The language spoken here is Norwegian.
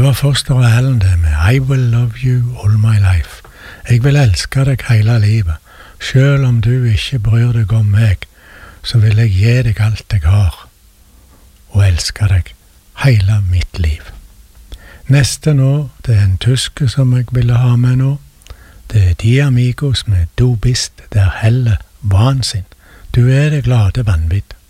Det var Foster og Allen det med I will love you all my life. Jeg vil elske deg hele livet. Selv om du ikke bryr deg om meg, så vil jeg gi deg alt jeg har, og elske deg hele mitt liv. Neste nå, det en tyske som jeg ville ha med nå. Det De Amigos med Du bist der helle Wahnsinn. Du det glade vanvidd.